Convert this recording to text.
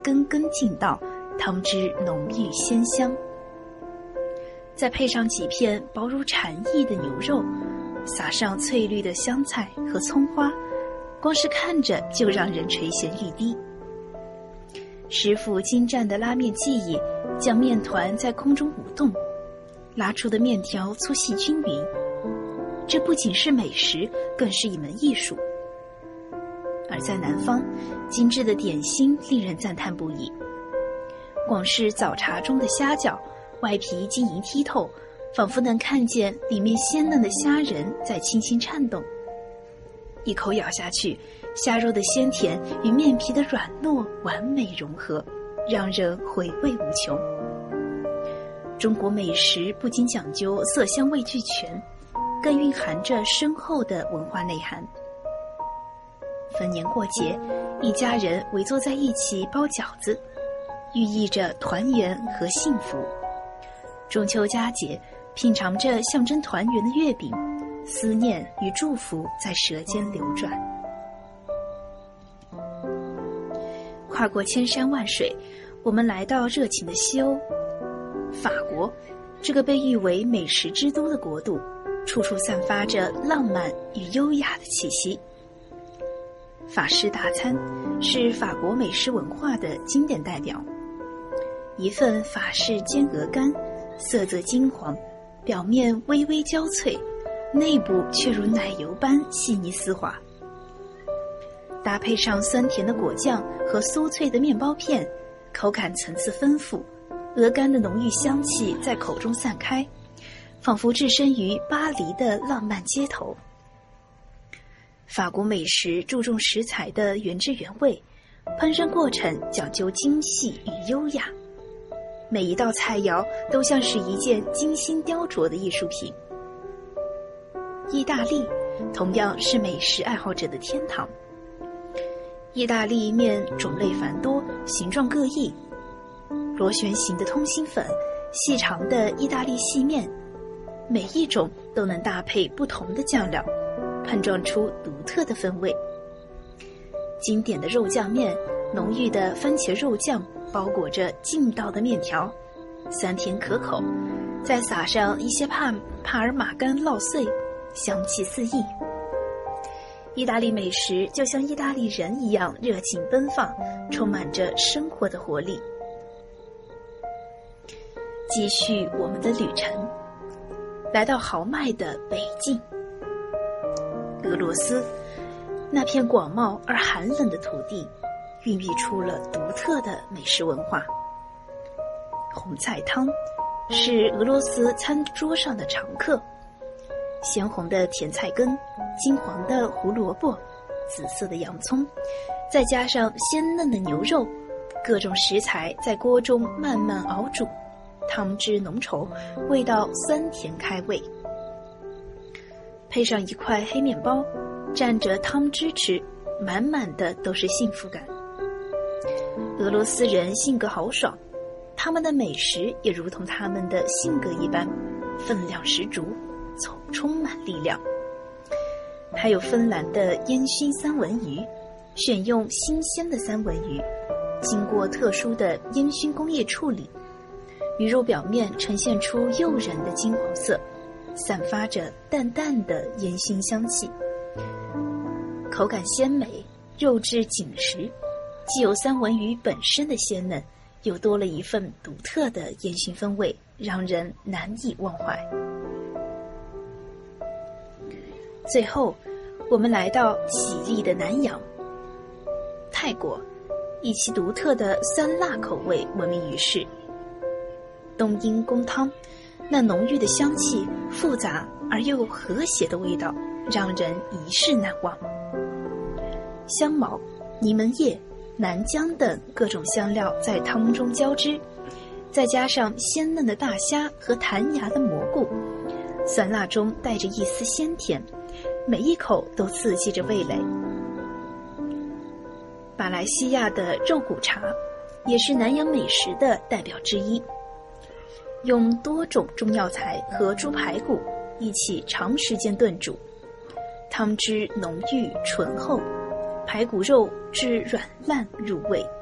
根根劲道，汤汁浓郁鲜香。再配上几片薄如蝉翼的牛肉，撒上翠绿的香菜和葱花，光是看着就让人垂涎欲滴。师傅精湛的拉面技艺，将面团在空中舞动，拉出的面条粗细均匀。这不仅是美食，更是一门艺术。而在南方，精致的点心令人赞叹不已。广式早茶中的虾饺，外皮晶莹剔透，仿佛能看见里面鲜嫩的虾仁在轻轻颤动。一口咬下去，虾肉的鲜甜与面皮的软糯完美融合，让人回味无穷。中国美食不仅讲究色香味俱全，更蕴含着深厚的文化内涵。逢年过节，一家人围坐在一起包饺子，寓意着团圆和幸福。中秋佳节，品尝着象征团圆的月饼，思念与祝福在舌尖流转。跨过千山万水，我们来到热情的西欧。法国，这个被誉为美食之都的国度，处处散发着浪漫与优雅的气息。法式大餐是法国美食文化的经典代表。一份法式煎鹅肝，色泽金黄，表面微微焦脆，内部却如奶油般细腻丝滑。搭配上酸甜的果酱和酥脆的面包片，口感层次丰富，鹅肝的浓郁香气在口中散开，仿佛置身于巴黎的浪漫街头。法国美食注重食材的原汁原味，烹饪过程讲究精细与优雅，每一道菜肴都像是一件精心雕琢的艺术品。意大利同样是美食爱好者的天堂。意大利面种类繁多，形状各异，螺旋形的通心粉，细长的意大利细面，每一种都能搭配不同的酱料，碰撞出独特的风味。经典的肉酱面，浓郁的番茄肉酱包裹着劲道的面条，酸甜可口，再撒上一些帕尔马干烙碎，香气四溢。意大利美食就像意大利人一样热情奔放，充满着生活的活力。继续我们的旅程，来到豪迈的北境。俄罗斯，那片广袤而寒冷的土地，孕育出了独特的美食文化。红菜汤是俄罗斯餐桌上的常客，鲜红的甜菜根，金黄的胡萝卜，紫色的洋葱，再加上鲜嫩的牛肉，各种食材在锅中慢慢熬煮，汤汁浓稠，味道酸甜开胃。配上一块黑面包，蘸着汤汁吃，满满的都是幸福感。俄罗斯人性格豪爽，他们的美食也如同他们的性格一般，分量十足，充满力量。还有芬兰的烟熏三文鱼，选用新鲜的三文鱼，经过特殊的烟熏工业处理，鱼肉表面呈现出诱人的金黄色，散发着淡淡的烟熏香气，口感鲜美，肉质紧实，既有三文鱼本身的鲜嫩，又多了一份独特的烟熏风味，让人难以忘怀。最后，我们来到绮丽的南洋。泰国以其独特的酸辣口味闻名于世。冬阴功汤，那浓郁的香气，复杂而又和谐的味道，让人一世难忘。香茅、柠檬叶、南姜等各种香料在汤中交织，再加上鲜嫩的大虾和弹牙的蘑菇，酸辣中带着一丝鲜甜，每一口都刺激着味蕾。马来西亚的肉骨茶也是南洋美食的代表之一，用多种中药材和猪排骨一起长时间炖煮，汤汁浓郁醇厚，排骨肉质软烂入味，